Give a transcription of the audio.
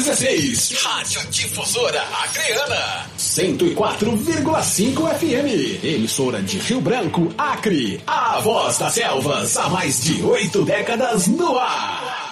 16. Rádio Difusora Acreana. 104,5 FM. Emissora de Rio Branco, Acre. A voz das selvas há mais de 8 décadas no ar.